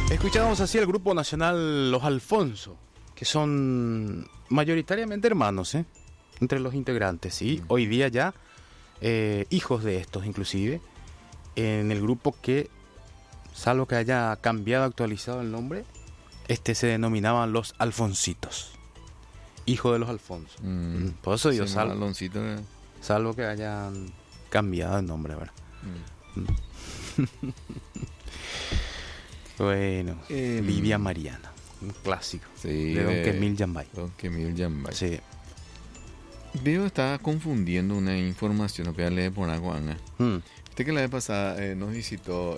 Escuchábamos así al grupo nacional Los Alfonso, que son mayoritariamente hermanos, entre los integrantes, y hoy día ya hijos de estos inclusive, en el grupo que, salvo que haya cambiado, actualizado el nombre, se denominaban Los Alfoncitos, hijo de los Alfonso. Por eso digo, salvo que hayan cambiado el nombre, ¿verdad? Bueno, Livia Mariana, un clásico, sí, de Don Quemil Yambay. Don Quemil Yambay. Sí. Veo estaba confundiendo una información, no voy a leer por agua. Este que la vez pasada nos visitó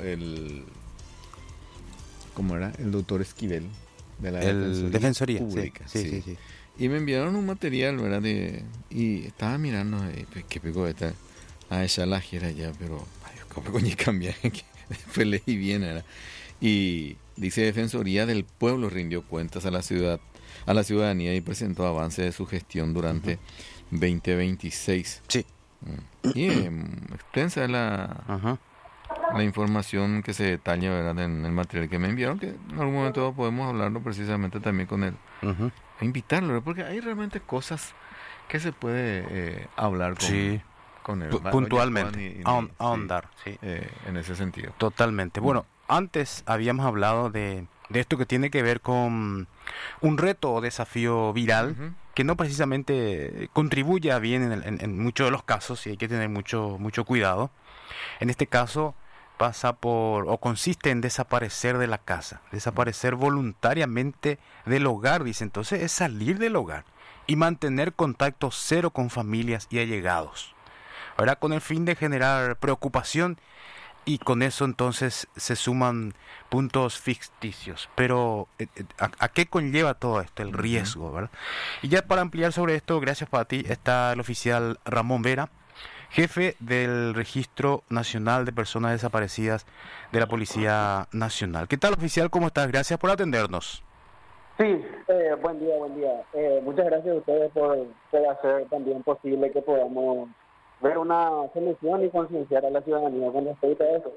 ¿cómo era? El doctor Esquivel de la Defensoría Pública. Sí. Y me enviaron un material, ¿verdad? Y estaba mirando, qué pegó esta. Ella la gira ya, pero ¿cómo coño cambia? Después leí bien, ¿verdad? Y dice: Defensoría del Pueblo rindió cuentas a la ciudadanía y presentó avance de su gestión durante 2026. Sí. Y extensa la información que se detalla, ¿verdad?, en el material que me enviaron, que en algún momento podemos hablarlo precisamente también con él. E invitarlo, ¿verdad? Porque hay realmente cosas que se puede hablar con él. Puntualmente, ahondar, sí. En ese sentido. Totalmente. Bueno, antes habíamos hablado de esto que tiene que ver con un reto o desafío viral que no precisamente contribuye a bien en muchos de los casos, y hay que tener mucho cuidado. En este caso pasa o consiste en desaparecer de la casa, desaparecer voluntariamente del hogar, dice. Entonces es salir del hogar y mantener contacto cero con familias y allegados, ahora con el fin de generar preocupación, y con eso entonces se suman puntos ficticios. Pero ¿a qué conlleva todo esto? El riesgo, ¿verdad? Y ya para ampliar sobre esto, gracias para ti, está el oficial Ramón Vera, jefe del Registro Nacional de Personas Desaparecidas de la Policía Nacional. ¿Qué tal, oficial? ¿Cómo estás? Gracias por atendernos. Sí, buen día. Muchas gracias a ustedes por hacer también posible que podamos ver una solución y concienciar a la ciudadanía con respecto a eso.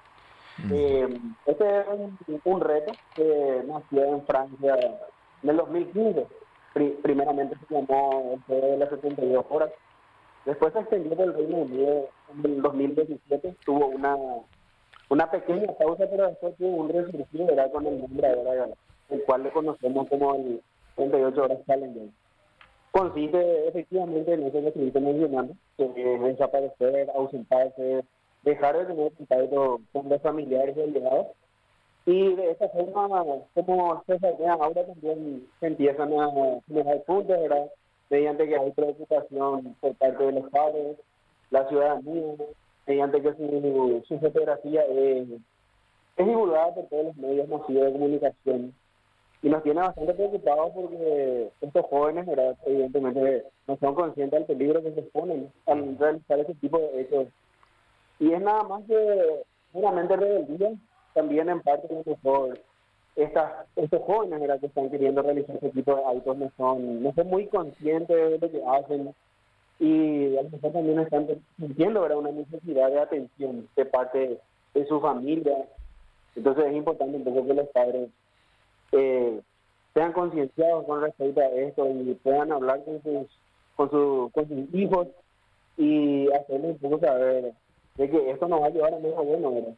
Este es un reto que nació en Francia en el 2015. Primeramente se llamó el juego de las 72 horas. Después se extendió por el Reino Unido en el 2017. Tuvo una pequeña pausa, pero después tuvo un resurgir, ¿verdad?, con el nombre ahora, el cual le conocemos como el 38 horas Challenge. Consiste efectivamente en eso que estuviste mencionando, que es desaparecer, ausentarse, dejar de tener contacto con los familiares y allegados. Y de esta forma, como se sabe, ahora también se empiezan a generar puntos, ¿verdad?, mediante que hay preocupación por parte de los padres, la ciudadanía, mediante que su fotografía es divulgada por todos los medios masivos de comunicación. Y nos tiene bastante preocupados porque estos jóvenes, ¿verdad?, evidentemente no son conscientes del peligro que se exponen al realizar ese tipo de hechos. Y es nada más que puramente rebeldía, también en parte a lo mejor estos jóvenes, ¿verdad?, que están queriendo realizar ese tipo de actos no son muy conscientes de lo que hacen, y a lo mejor también están sintiendo, ¿verdad?, una necesidad de atención de parte de su familia. Entonces es importante entonces que los padres sean concienciados con respecto a esto y puedan hablar con sus hijos y hacerles un poco saber de que esto nos va a llevar a menos bueno, ¿verdad?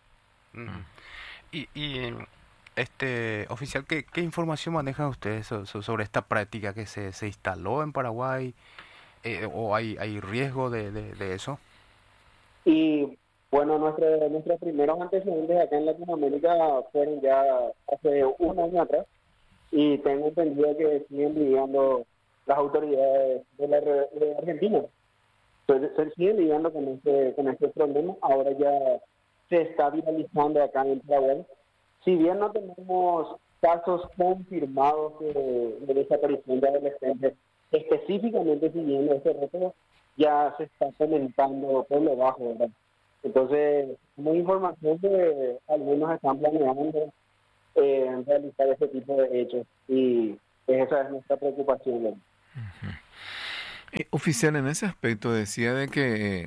Y oficial, ¿qué información manejan ustedes sobre esta práctica que se instaló en Paraguay? ¿O hay riesgo de eso? Y bueno, nuestros primeros antecedentes acá en Latinoamérica fueron ya hace un año atrás, y tengo entendido que siguen lidiando las autoridades de Argentina. Entonces, se siguen lidiando con este problema. Ahora ya se está viralizando acá en Paraguay. Si bien no tenemos casos confirmados de desaparición de adolescentes, específicamente siguiendo este reto, ya se está comentando por lo bajo, ¿verdad? Entonces, como información que algunos están planeando realizar ese tipo de hechos, y esa es nuestra preocupación, ¿verdad? Oficial, en ese aspecto decía de que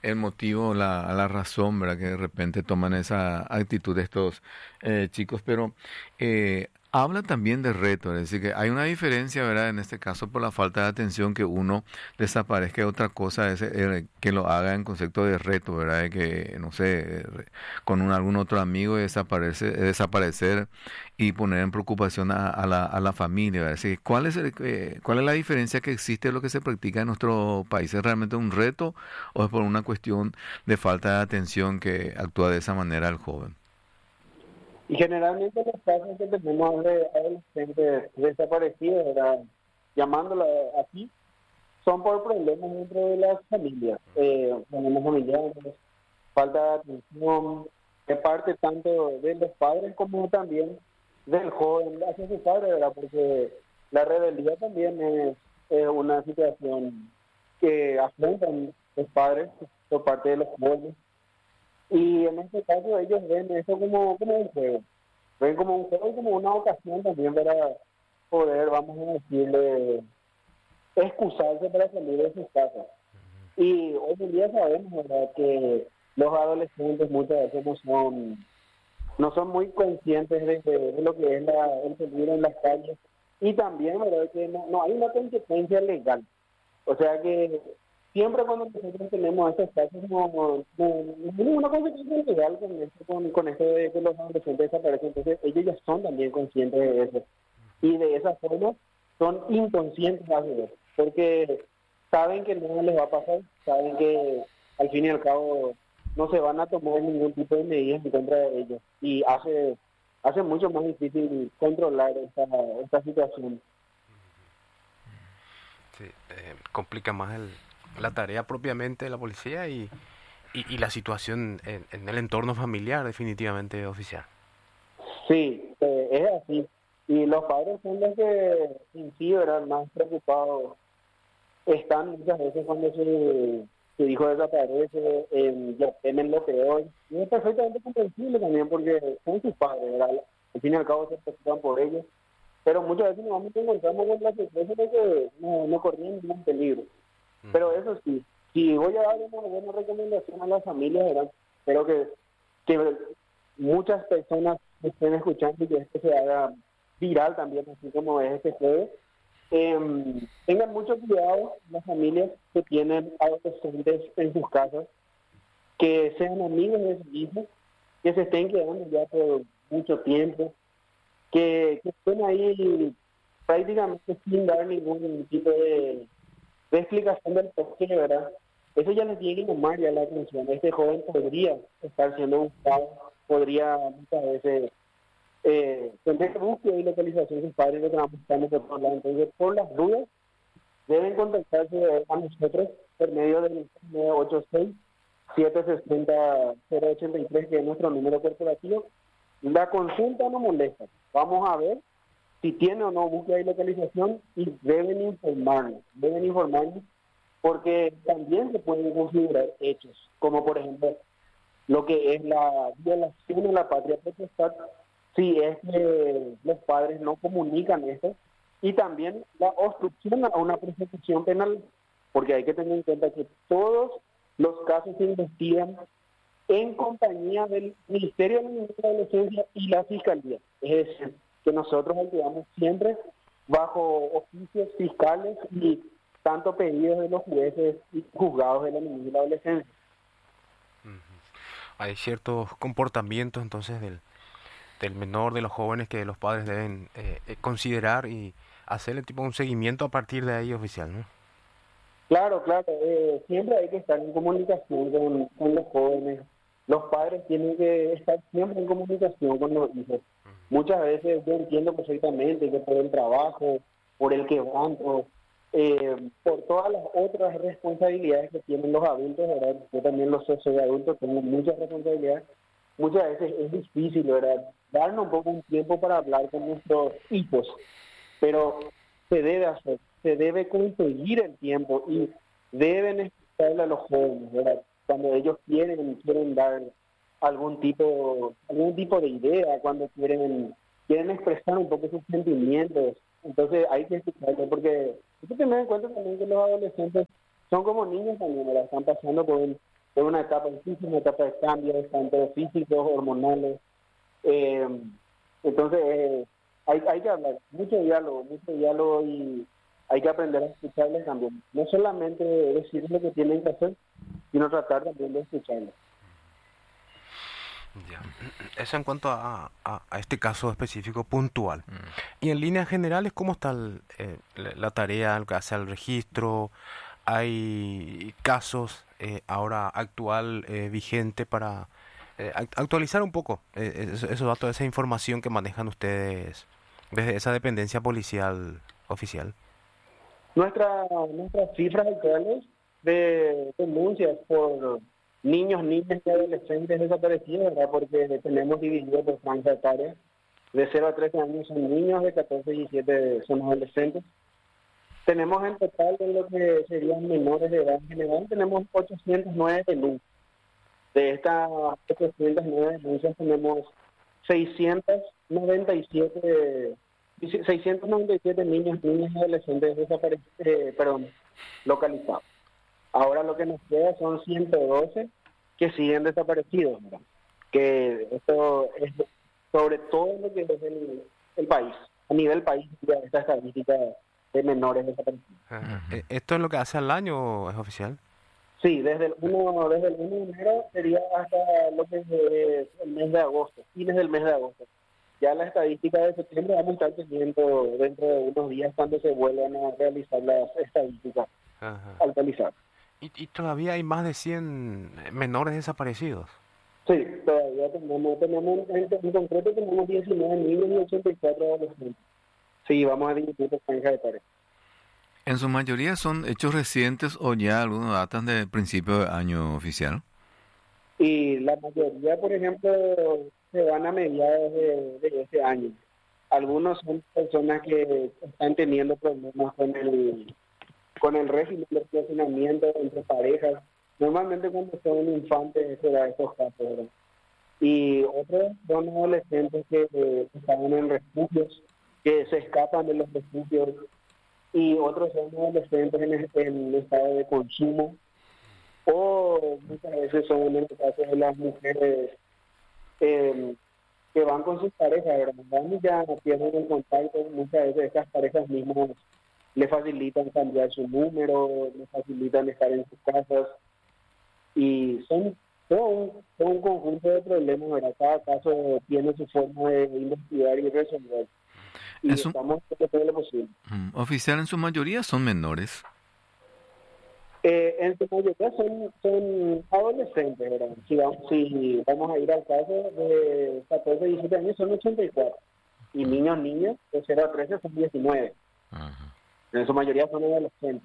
el motivo, la razón, ¿verdad? Que de repente toman esa actitud estos chicos, pero habla también de reto, es decir, que hay una diferencia, ¿verdad? En este caso, por la falta de atención, que uno desaparezca, otra cosa es que lo haga en concepto de reto, ¿verdad? De que, no sé, con algún otro amigo desaparecer y poner en preocupación a la familia, ¿verdad? Es decir, ¿cuál es la diferencia que existe de lo que se practica en nuestro país? ¿Es realmente un reto o es por una cuestión de falta de atención que actúa de esa manera el joven? Y generalmente los casos que tenemos de adolescentes desaparecidos, ¿verdad? Llamándolo así, son por problemas dentro de las familias, problemas familiares, falta de atención, de parte tanto de los padres como también del joven hacia su padre, ¿verdad? Porque la rebeldía también es una situación que afrontan los padres por parte de los jóvenes. Y en este caso ellos ven eso como un juego. Ven como un juego y como una ocasión también para poder, vamos a decirle, excusarse para salir de sus casas. Y hoy en día sabemos, ¿verdad?, que los adolescentes muchas veces no son muy conscientes de lo que es el peligro en las calles. Y también, ¿verdad?, que no hay una consecuencia legal. O sea que siempre cuando nosotros tenemos estos casos, no hay ninguna consecuencia legal con esto de que los adolescentes desaparecen. Entonces ellos ya son también conscientes de eso. Y de esa forma son inconscientes a su vez, porque saben que no les va a pasar, saben que al fin y al cabo no se van a tomar ningún tipo de medidas en contra de ellos. Y hace mucho más difícil controlar esta situación. Sí, complica más la tarea propiamente de la policía y la situación en el entorno familiar, definitivamente, oficial. Sí, es así. Y los padres son los que en sí, ¿verdad?, más preocupados están muchas veces cuando su hijo desaparece, ya temen lo peor. Y es perfectamente comprensible también porque son sus padres, ¿verdad? Al fin y al cabo se preocupan por ellos. Pero muchas veces nos encontramos con la sorpresa de que no corrían ningún peligro. Pero eso sí, si voy a dar una buena recomendación a las familias, ¿verdad? Espero que muchas personas estén escuchando y que esto se haga viral también, así como es este jueves. Tengan mucho cuidado las familias que tienen adolescentes en sus casas, que sean amigos de sus hijos, que se estén quedando ya por mucho tiempo, que estén ahí prácticamente sin dar ningún tipo de explicación del por qué, ¿verdad? Eso ya les tiene que llamar ya la atención. Este joven podría estar siendo buscado, podría muchas veces tener búsqueda y localización de sus padres que están buscando por todos lados. Entonces, por las dudas, deben contactarse a nosotros por medio del 986-760-083, que es nuestro número corporativo. La consulta no molesta. Vamos a ver si tiene o no búsqueda y localización y deben informarnos porque también se pueden considerar hechos, como por ejemplo lo que es la violación de la patria potestad, si es que los padres no comunican esto, y también la obstrucción a una persecución penal, porque hay que tener en cuenta que todos los casos se investigan en compañía del Ministerio de la Niñez y la Adolescencia y la Fiscalía. Es decir, que nosotros actuamos siempre bajo oficios fiscales y tanto pedidos de los jueces y juzgados de la niñez y la adolescencia. Hay ciertos comportamientos entonces del menor, de los jóvenes, que los padres deben considerar y hacerle tipo un seguimiento a partir de ahí, oficial, ¿no? Claro, siempre hay que estar en comunicación con los jóvenes. Los padres tienen que estar siempre en comunicación con los hijos. Muchas veces yo entiendo perfectamente que por el trabajo, por el quebranto, por todas las otras responsabilidades que tienen los adultos, ¿verdad? Yo también soy adulto, tengo muchas responsabilidades. Muchas veces es difícil, ¿verdad?, darnos un poco un tiempo para hablar con nuestros hijos, pero se debe hacer, se debe conseguir el tiempo y deben explicarle a los jóvenes, ¿verdad?, cuando ellos quieren dar algún tipo de idea, cuando quieren expresar un poco sus sentimientos. Entonces hay que explicarle, porque hay que tener en cuenta también que los adolescentes son como niños también, ¿verdad? Están pasando es una etapa difícil, una etapa de cambios, tanto físicos, hormonales. Entonces, hay que hablar, mucho diálogo y hay que aprender a escucharles también. No solamente decir lo que tienen que hacer, sino tratar también de escucharles. Ya. Eso en cuanto a este caso específico puntual. Y en líneas generales, ¿cómo está la tarea, el que hace el registro? ¿Hay casos ahora actual vigente para actualizar un poco esos datos, esa información que manejan ustedes desde esa dependencia policial oficial? Nuestras cifras actuales de denuncias por niños, niñas y adolescentes desaparecidos, ¿verdad? Porque tenemos dividido por franja etaria. De 0 a 13 años son niños, de 14 a 17 son adolescentes. Tenemos en total, en lo que serían menores de edad en general, tenemos 809 denuncias. De estas 809 denuncias tenemos 697 niños, niñas y adolescentes localizados. Ahora lo que nos queda son 112 que siguen desaparecidos, ¿verdad? Que esto es sobre todo lo que es el país, a nivel país, esta estadística de menores desaparecidos. ¿Esto es lo que hace al año, es oficial? Sí, desde el 1 de enero sería hasta lo que es el mes de agosto, fines del mes de agosto. Ya la estadística de septiembre vamos a estar teniendo dentro de unos días cuando se vuelvan a realizar las estadísticas actualizadas. ¿Y todavía hay más de 100 menores desaparecidos? Sí, todavía tenemos en concreto tenemos 19 niños y 84 adolescentes. Sí, vamos a dividir por franja de tarea. ¿En su mayoría son hechos recientes o ya algunos datan del principio de año oficial? Y la mayoría, por ejemplo, se van a mediados de este año. Algunos son personas que están teniendo problemas con el régimen de relacionamiento entre parejas. Normalmente cuando son infantes se da estos casos, ¿verdad? Y otros son adolescentes que están en refugios, que se escapan de los refugios, y otros son adolescentes en estado de consumo, o muchas veces son en el caso de las mujeres que van con sus parejas, ¿verdad? Van y ya pierden el contacto. Muchas veces estas parejas mismas le facilitan cambiar su número, le facilitan estar en sus casas, y son todo un conjunto de problemas, ¿verdad? Cada caso tiene su forma de investigar y resolver, y estamos haciendo todo lo posible. Oficial, en su mayoría son menores. En su mayoría son adolescentes, ¿verdad? Si vamos a ir al caso de 14 y 17 años, son 84. Y niños, niñas, de 0 a 13 son 19. En su mayoría son adolescentes.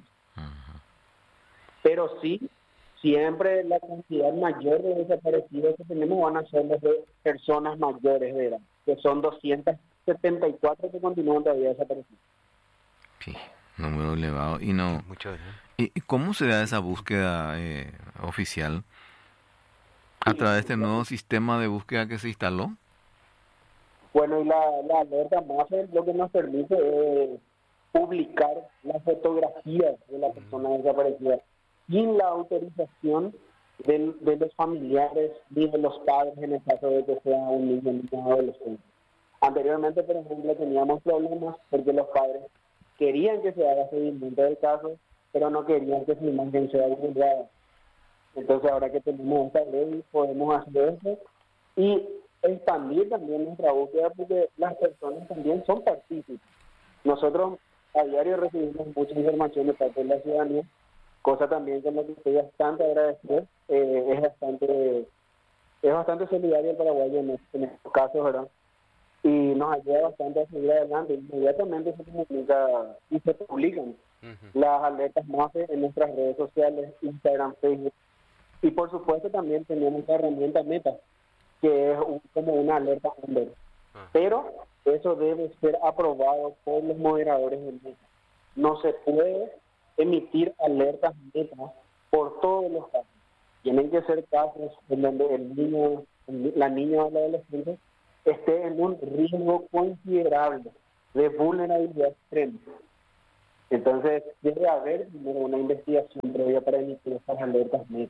Pero sí, siempre la cantidad mayor de desaparecidos que tenemos van a ser las de personas mayores de edad, que son 274 que continúan todavía desaparecidos. Sí, número elevado. Y no. Mucho. ¿Y cómo se da esa búsqueda oficial? ¿A través de este nuevo sistema de búsqueda que se instaló? Bueno, y la alerta MAFE lo que nos permite es publicar las fotografías de la persona desaparecida sin la autorización de los familiares ni de los padres en el caso de que sea un niño o adolescente. Anteriormente, por ejemplo, teníamos problemas porque los padres querían que se haga seguimiento del caso, pero no querían que su imagen sea divulgada. Entonces, ahora que tenemos esta ley, podemos hacer eso y expandir también nuestra búsqueda, porque las personas también son partícipes. Nosotros a diario recibimos mucha información de parte de la ciudadanía, cosa también con la que estoy bastante agradecido. Es bastante solidario el paraguayo en estos casos, ¿verdad? Y nos ayuda bastante a seguir adelante. Inmediatamente se comunica y se publican las alertas MAFE en nuestras redes sociales, Instagram, Facebook. Y por supuesto también tenemos la herramienta Meta, que es como una alerta Amber. Pero eso debe ser aprobado por los moderadores del Meta. No se puede emitir alertas Meta por todos los casos. Tienen que ser casos en donde el niño, la niña o el adolescente esté en un riesgo considerable de vulnerabilidad extrema. Entonces, debe haber primero una investigación previa para emitir estas alertas Meta.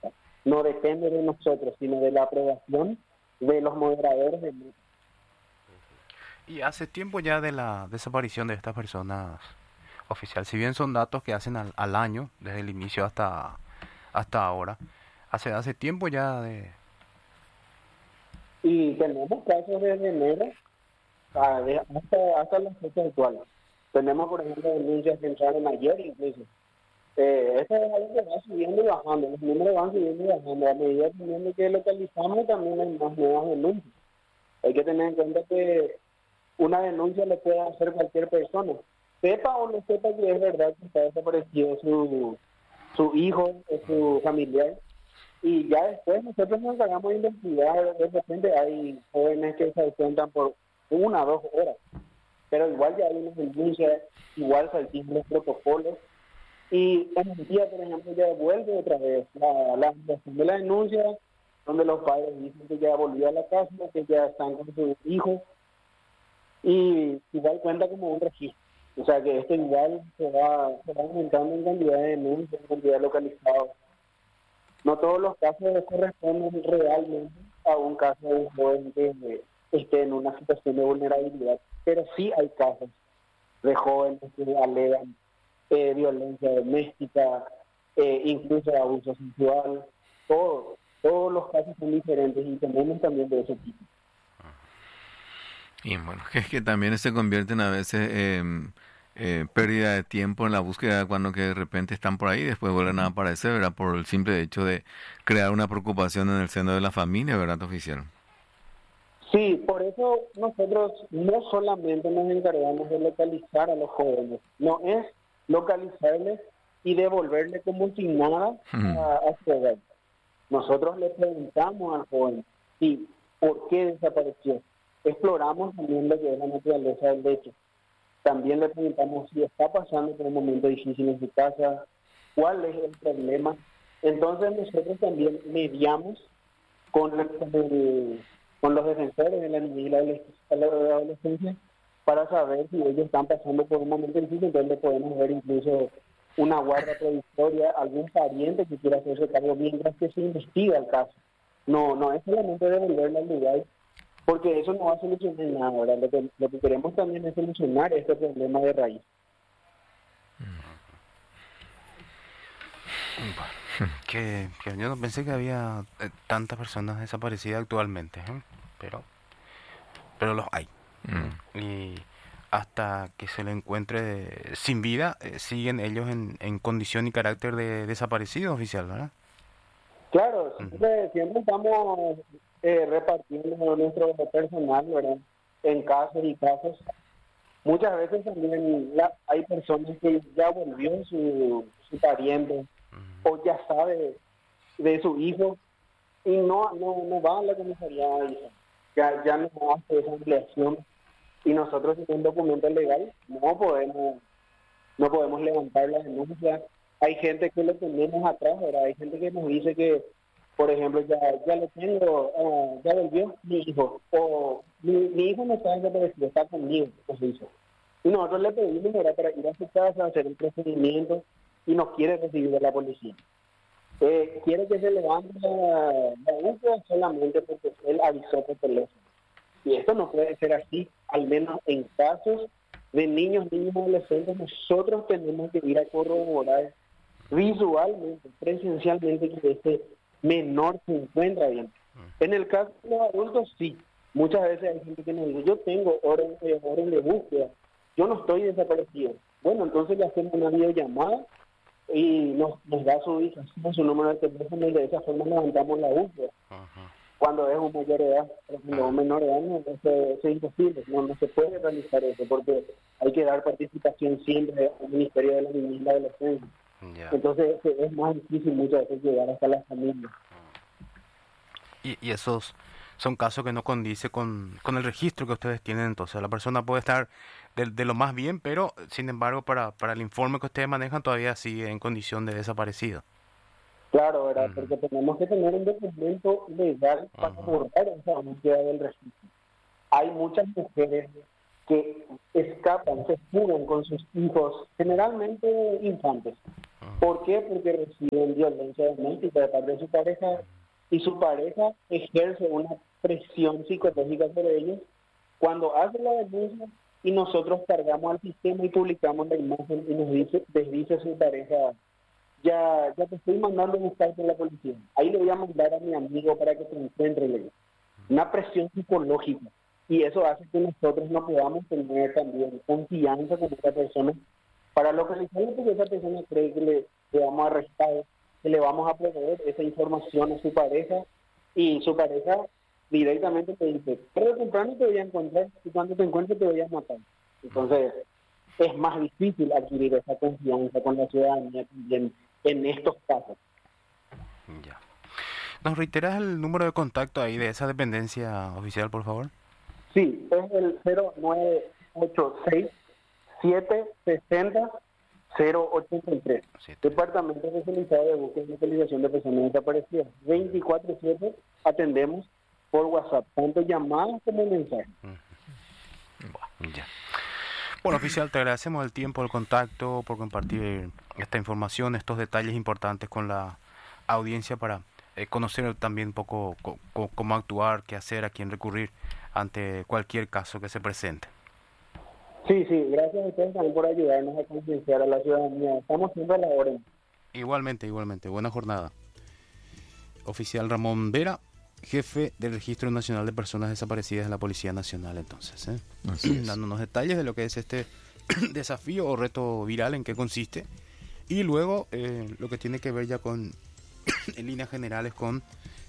no depende de nosotros, sino de la aprobación de los moderadores de menores. Y hace tiempo ya de la desaparición de estas personas oficial, si bien son datos que hacen al año, desde el inicio hasta ahora, hace tiempo ya de... Y tenemos casos desde enero hasta la fecha actual. Tenemos, por ejemplo, denuncias que entraron ayer incluso. Esto es algo que va subiendo y bajando, los números van subiendo y bajando. A medida también que localizamos, también hay más nuevas denuncias. Hay que tener en cuenta que una denuncia le puede hacer cualquier persona, sepa o no sepa que es verdad que está desaparecido su hijo o su familiar. Y ya después nosotros nos encargamos de investigar. De repente hay jóvenes que se ausentan por 1 o 2 horas, pero igual ya hay una denuncia, igual se activan los protocolos. Y en un día, por ejemplo, ya vuelve otra vez la ampliación de la denuncia, donde los padres dicen que ya volvió a la casa, que ya están con su hijo, y igual cuenta como un registro. O sea que esto igual se va aumentando en cantidad de denuncias, en cantidad de localizados. No todos los casos corresponden realmente a un caso de un joven que esté en una situación de vulnerabilidad, pero sí hay casos de jóvenes que alegan violencia doméstica, incluso abuso sexual. Todos los casos son diferentes y tenemos también de ese tipo. Y bueno, es que también se convierten a veces en pérdida de tiempo en la búsqueda cuando que de repente están por ahí y después vuelven a aparecer, ¿verdad? Por el simple hecho de crear una preocupación en el seno de la familia, ¿verdad, oficial? Sí, por eso nosotros no solamente nos encargamos de localizar a los jóvenes, no es localizarles y devolverle como si nada a su hogar. Nosotros le preguntamos al joven, sí, ¿por qué desapareció? Exploramos también lo que es la naturaleza del hecho. También le preguntamos si está pasando por un momento difícil en su casa, cuál es el problema. Entonces nosotros también mediamos con los defensores de la niñez y la adolescencia para saber si ellos están pasando por un momento difícil. Entonces podemos ver incluso una guarda provisoria, algún pariente que quiera hacerse cargo mientras que se investiga el caso. No es solamente devolverle al lugar, porque eso no va a solucionar nada. Ahora lo que queremos también es solucionar este problema de raíz. Que yo no pensé que había tantas personas desaparecidas actualmente, ¿eh? pero los hay. Y hasta que se le encuentre sin vida, siguen ellos en condición y carácter de desaparecido oficial, ¿verdad? Claro, siempre estamos repartiendo nuestro personal, ¿verdad? En casos y casos. Muchas veces también hay personas que ya volvió su pariente o ya sabe de su hijo y no va a la comisaría, ya no hace esa ampliación, y nosotros sin un documento legal no podemos levantar la denuncia. Hay gente que lo tenemos atrás, ¿verdad? Hay gente que nos dice que, por ejemplo, ya lo tengo, ya volvió mi hijo, o mi hijo no está desaparecido, está conmigo, nos dice. Y nosotros le pedimos, ¿verdad?, para ir a su casa, hacer el procedimiento, y nos quiere recibir de la policía. Quiere que se levante la búsqueda solamente porque él avisó por teléfono. Y esto no puede ser así, al menos en casos de niños adolescentes. Nosotros tenemos que ir a corroborar visualmente, presencialmente, que este menor se encuentra bien. En el caso de los adultos, sí. Muchas veces hay gente que nos dice, yo tengo orden de búsqueda, yo no estoy desaparecido. Bueno, entonces le hacemos una videollamada y nos da su ubicación, su número de teléfono, y de esa forma levantamos la búsqueda. Cuando es un mayor de edad, cuando un menor de edad, no, es imposible, no se puede realizar eso, porque hay que dar participación siempre al Ministerio de la Niñez y la Adolescencia. Entonces es más difícil muchas veces llegar hasta las familias. Y esos son casos que no condice con el registro que ustedes tienen. Entonces la persona puede estar de lo más bien, pero sin embargo para el informe que ustedes manejan todavía sigue en condición de desaparecido. Claro, ¿verdad? Porque tenemos que tener un documento legal para borrar esa búsqueda del registro. Hay muchas mujeres que escapan, se fugan con sus hijos, generalmente infantes, ¿Por qué? Porque reciben violencia doméstica de parte de su pareja y su pareja ejerce una presión psicológica sobre ellos cuando hace la denuncia y nosotros cargamos al sistema y publicamos la imagen y nos desdice su pareja, ya te estoy mandando a buscar por la policía. Ahí le voy a mandar a mi amigo para que se encuentre. Le digo. Una presión psicológica. Y eso hace que nosotros no podamos tener también confianza con esa persona para localizarlo, porque esa persona cree que le vamos a arrestar, que le vamos a proveer esa información a su pareja, y su pareja directamente te dice, tarde o temprano te voy a encontrar y cuando te encuentre te voy a matar. Entonces es más difícil adquirir esa confianza con la ciudadanía también en estos casos. Ya. ¿Nos reiteras el número de contacto ahí de esa dependencia oficial, por favor? Sí, es el 0986-760-083. Departamento Especializado de Búsqueda y Localización de Personas Desaparecidas. 24/7 atendemos por WhatsApp, tanto llamadas como mensajes. Ya. Bueno, oficial, te agradecemos el tiempo, el contacto, por compartir esta información, estos detalles importantes con la audiencia para conocer también un poco cómo actuar, qué hacer, a quién recurrir ante cualquier caso que se presente. Sí, gracias a ustedes también por ayudarnos a concienciar a la ciudadanía. Estamos siempre a la orden. Igualmente. Buena jornada. Oficial Ramón Vera, jefe del Registro Nacional de Personas Desaparecidas de la Policía Nacional, entonces, dándonos detalles de lo que es este desafío o reto viral, en qué consiste, y luego lo que tiene que ver ya con, en líneas generales, con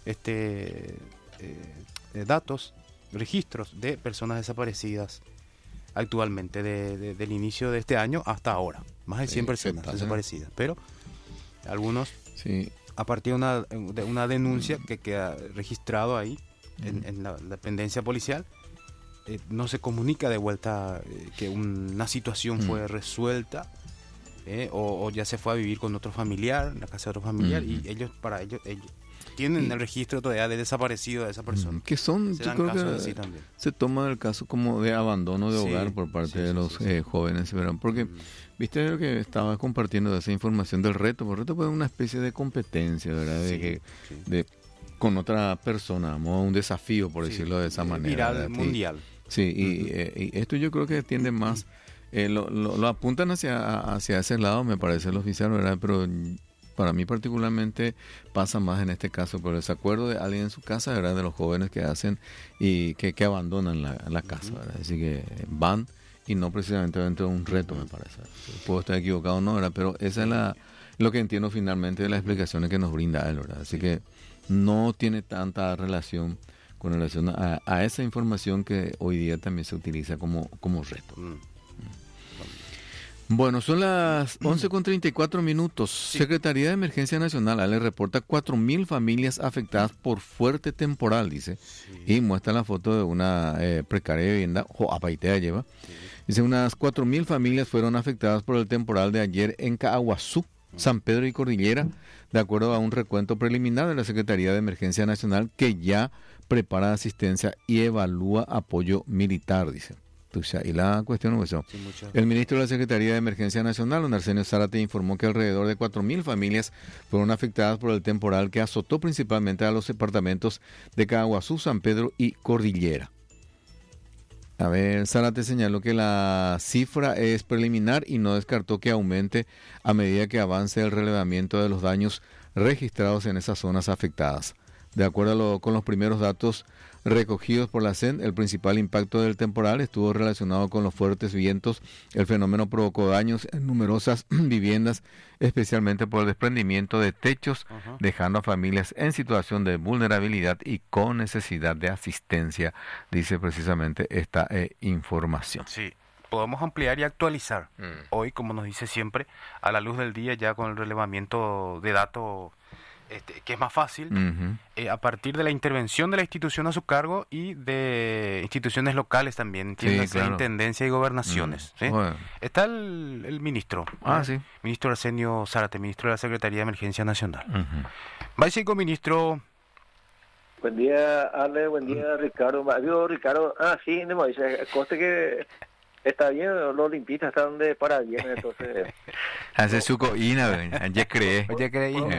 datos, registros de personas desaparecidas actualmente, del inicio de este año hasta ahora, más de 100 personas desaparecidas, pero algunos... Sí. A partir de una denuncia que queda registrado ahí en la dependencia policial, no se comunica de vuelta que una situación fue resuelta o ya se fue a vivir con otro familiar, en la casa de otro familiar, y ellos tienen el registro todavía de desaparecido de esa persona. Que son, yo creo que se toma el caso como de abandono de hogar por parte de los jóvenes, ¿verdad? Porque viste lo que estaba compartiendo de esa información del reto. El reto fue una especie de competencia, ¿verdad? Con otra persona, un desafío, por decirlo de esa manera. Viral, mundial. Sí, y esto yo creo que tiende más, lo apuntan hacia ese lado, me parece el oficial, ¿verdad? Pero para mí particularmente pasa más en este caso por el desacuerdo de alguien en su casa, ¿verdad? De los jóvenes que hacen y que abandonan la casa, ¿verdad? Así que van y no precisamente dentro de un reto, me parece. Puedo estar equivocado o no, ¿verdad? Pero esa es lo que entiendo finalmente de las explicaciones que nos brinda él, ¿verdad? Así que no tiene tanta relación con relación a esa información que hoy día también se utiliza como reto. Bueno, son las 11:34. Secretaría de Emergencia Nacional le reporta 4.000 familias afectadas por fuerte temporal, dice, y muestra la foto de una precaria vivienda, Apaitea lleva. Dice, unas 4.000 familias fueron afectadas por el temporal de ayer en Caaguazú, San Pedro y Cordillera, de acuerdo a un recuento preliminar de la Secretaría de Emergencia Nacional, que ya prepara asistencia y evalúa apoyo militar, dice. Y la cuestión es eso. El ministro de la Secretaría de Emergencia Nacional, don Arsenio Zárate, informó que alrededor de 4.000 familias fueron afectadas por el temporal que azotó principalmente a los departamentos de Caaguazú, San Pedro y Cordillera. A ver, Zárate señaló que la cifra es preliminar y no descartó que aumente a medida que avance el relevamiento de los daños registrados en esas zonas afectadas. De acuerdo con los primeros datos recogidos por la CEN, el principal impacto del temporal estuvo relacionado con los fuertes vientos. El fenómeno provocó daños en numerosas viviendas, especialmente por el desprendimiento de techos, dejando a familias en situación de vulnerabilidad y con necesidad de asistencia, dice precisamente esta información. Sí, podemos ampliar y actualizar. Hoy, como nos dice siempre, a la luz del día, ya con el relevamiento de datos, que es más fácil, a partir de la intervención de la institución a su cargo y de instituciones locales también, intendencia y gobernaciones. ¿Sí? Bueno. Está el ministro, ministro Arsenio Zárate, ministro de la Secretaría de Emergencia Nacional. Básico, ministro. Buen día, Ale, buen día, Ricardo. Adiós, Ricardo. Sí, no me dice, coste que está bien, los olimpistas están de para bien, entonces... Hace su coína, ya cree. Oye, creí.